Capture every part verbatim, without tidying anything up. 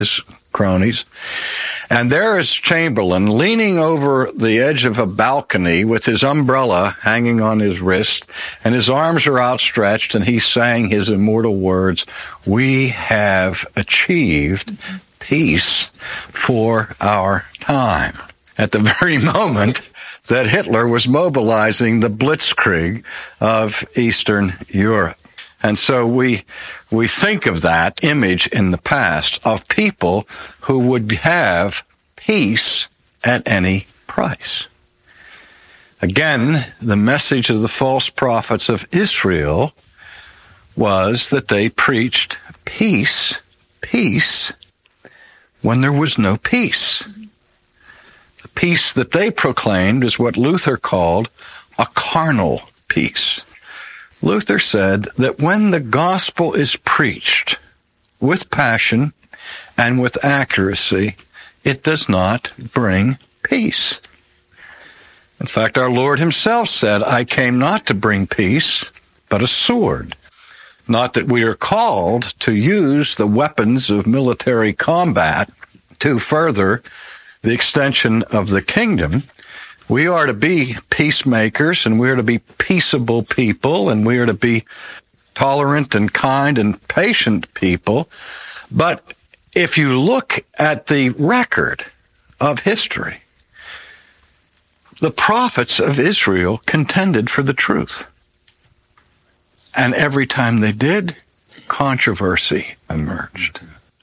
his cronies. And there is Chamberlain leaning over the edge of a balcony with his umbrella hanging on his wrist, and his arms are outstretched, and he's saying his immortal words, "We have achieved peace for our time," at the very moment that Hitler was mobilizing the blitzkrieg of Eastern Europe. And so we we think of that image in the past of people who would have peace at any price. Again, the message of the false prophets of Israel was that they preached peace, peace, when there was no peace. The peace that they proclaimed is what Luther called a carnal peace. Luther said that when the gospel is preached with passion and with accuracy, it does not bring peace. In fact, our Lord himself said, "I came not to bring peace, but a sword." Not that we are called to use the weapons of military combat to further the extension of the kingdom. We are to be peacemakers, and we are to be peaceable people, and we are to be tolerant and kind and patient people. But if you look at the record of history, the prophets of Israel contended for the truth. And every time they did, controversy emerged.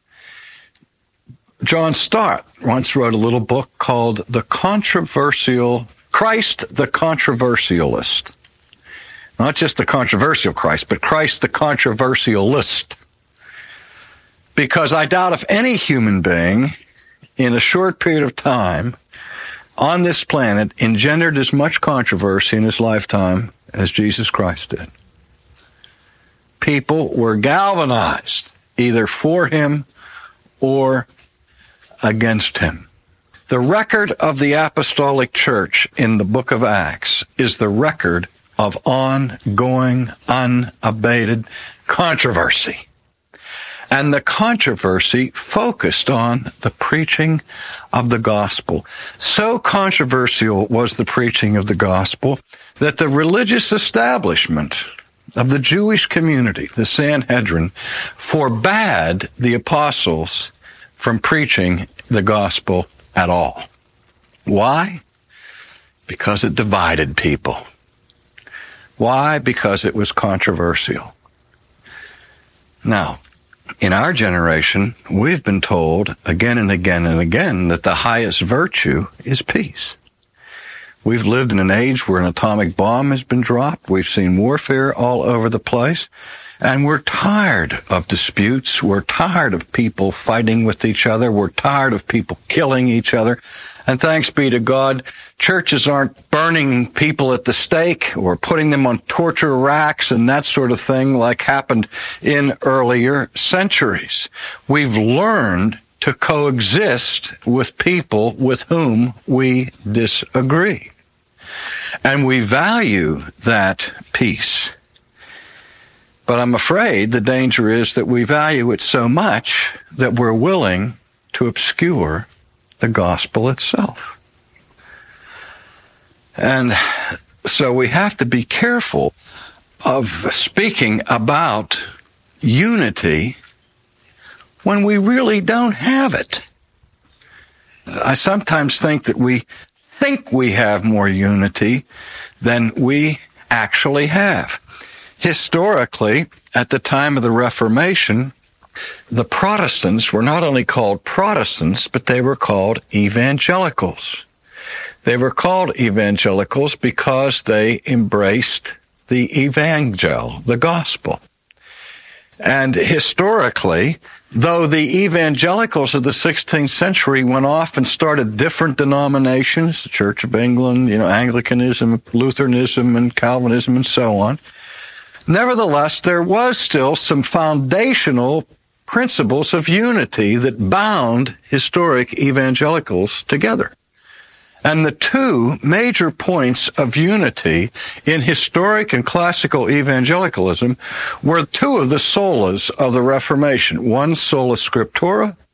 John Stott once wrote a little book called The Controversial, Christ the Controversialist. Not just the controversial Christ, but Christ the Controversialist. Because I doubt if any human being in a short period of time on this planet engendered as much controversy in his lifetime as Jesus Christ did. People were galvanized either for him or against him. The record of the apostolic church in the book of Acts is the record of ongoing, unabated controversy. And the controversy focused on the preaching of the gospel. So controversial was the preaching of the gospel that the religious establishment of the Jewish community, the Sanhedrin, forbade the apostles from preaching the gospel at all. Why? Because it divided people. Why? Because it was controversial. Now, in our generation, we've been told again and again and again that the highest virtue is peace. We've lived in an age where an atomic bomb has been dropped. We've seen warfare all over the place. And we're tired of disputes. We're tired of people fighting with each other. We're tired of people killing each other. And thanks be to God, churches aren't burning people at the stake or putting them on torture racks and that sort of thing like happened in earlier centuries. We've learned to coexist with people with whom we disagree. And we value that peace. But I'm afraid the danger is that we value it so much that we're willing to obscure the gospel itself. And so we have to be careful of speaking about unity when we really don't have it. I sometimes think that we think we have more unity than we actually have. Historically, at the time of the Reformation, the Protestants were not only called Protestants, but they were called evangelicals. They were called evangelicals because they embraced the evangel, the gospel. And historically, though the evangelicals of the sixteenth century went off and started different denominations, the Church of England, you know, Anglicanism, Lutheranism, and Calvinism, and so on, nevertheless, there was still some foundational principles of unity that bound historic evangelicals together. And the two major points of unity in historic and classical evangelicalism were two of the solas of the Reformation. One, sola scriptura,